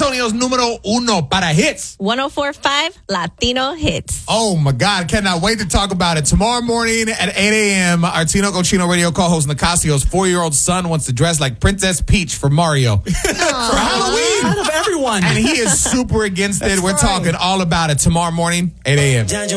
Antonio's numero uno para hits. 104.5 Latino Hits. Oh, my God. Cannot wait to talk about it. Tomorrow morning at 8 a.m., our Tino Cochino radio co-host Nicasio's 4-year-old son wants to dress like Princess Peach for Mario. For Halloween. Out of everyone. And he is super against it. We're talking all about it tomorrow morning, 8 a.m.